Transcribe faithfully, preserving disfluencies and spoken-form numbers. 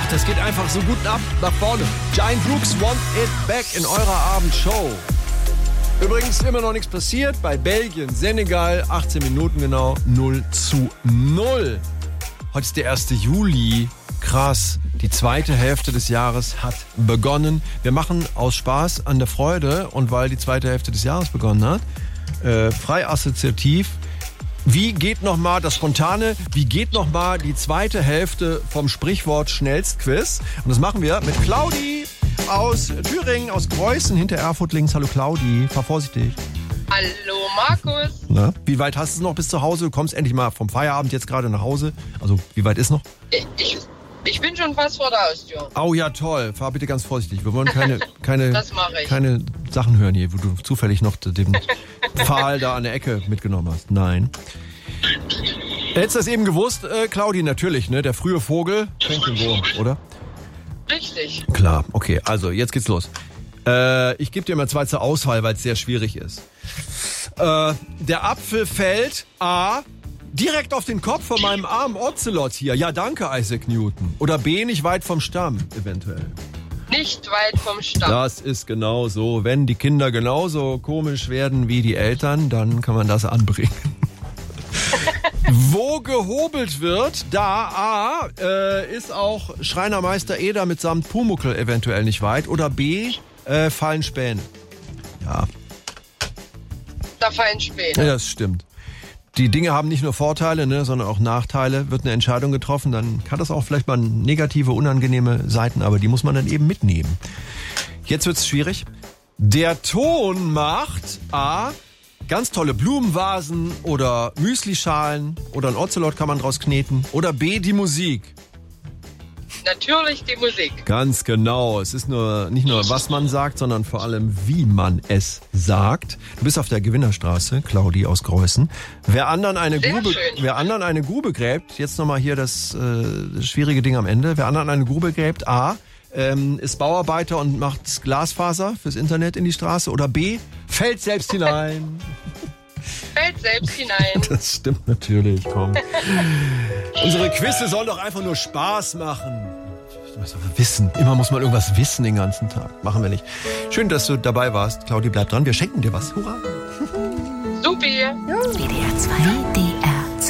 Ach, das geht einfach so gut ab nach vorne. Giant Rooks Want It Back in eurer Abendshow. Übrigens immer noch nichts passiert bei Belgien, Senegal, achtzehn Minuten genau, null zu null. Heute ist der erste Juli. Krass, die zweite Hälfte des Jahres hat begonnen. Wir machen aus Spaß an der Freude und weil die zweite Hälfte des Jahres begonnen hat, äh, frei assoziativ. Wie geht nochmal das Spontane, wie geht nochmal die zweite Hälfte vom Sprichwort Schnellstquiz? Und das machen wir mit Claudi aus Thüringen, aus Preußen, hinter Erfurt links. Hallo Claudi, fahr vorsichtig. Hallo Markus. Na, wie weit hast du es noch bis zu Hause? Du kommst endlich mal vom Feierabend jetzt gerade nach Hause. Also, wie weit ist noch? Ich, ich bin schon fast vor der Haustür. Oh ja, toll. Fahr bitte ganz vorsichtig. Wir wollen keine, keine, das mache ich. keine Sachen hören hier, wo du zufällig noch den Pfahl da an der Ecke mitgenommen hast. Nein. Hättest du das eben gewusst, äh, Claudi? Natürlich, ne? Der frühe Vogel fängt den Wurm, oder? Richtig. Klar, okay. Also, jetzt geht's los. Äh, ich gebe dir mal zwei zur Auswahl, weil es sehr schwierig ist. Äh, der Apfel fällt A, direkt auf den Kopf von meinem armen Ocelot hier. Ja, danke, Isaac Newton. Oder B, nicht weit vom Stamm, eventuell. Nicht weit vom Stamm. Das ist genau so. Wenn die Kinder genauso komisch werden wie die Eltern, dann kann man das anbringen. Wo gehobelt wird, da A, äh, ist auch Schreinermeister Eder mitsamt Pumuckl eventuell nicht weit. Oder B, äh, fallen Späne. Ja. Da fallen Späne. Ja, das stimmt. Die Dinge haben nicht nur Vorteile, ne, sondern auch Nachteile. Wird eine Entscheidung getroffen, dann kann das auch vielleicht mal negative, unangenehme Seiten, aber die muss man dann eben mitnehmen. Jetzt wird's schwierig. Der Ton macht A, ganz tolle Blumenvasen oder Müslischalen oder ein Ocelot kann man draus kneten. Oder B, die Musik. Natürlich die Musik. Ganz genau. Es ist nur nicht nur, was man sagt, sondern vor allem, wie man es sagt. Du bist auf der Gewinnerstraße, Claudi aus Greußen. Wer anderen eine Sehr Grube, schön. wer anderen eine Grube gräbt, jetzt nochmal hier das, äh, das schwierige Ding am Ende. Wer anderen eine Grube gräbt, A, ähm, ist Bauarbeiter und macht Glasfaser fürs Internet in die Straße. Oder B, fällt selbst hinein. Fällt selbst hinein. Das stimmt natürlich, komm. Unsere Quizze sollen doch einfach nur Spaß machen. Du musst doch wissen. Immer muss man irgendwas wissen den ganzen Tag. Machen wir nicht. Schön, dass du dabei warst. Claudi, bleib dran. Wir schenken dir was. Hurra. Supi. W D R zwei. W D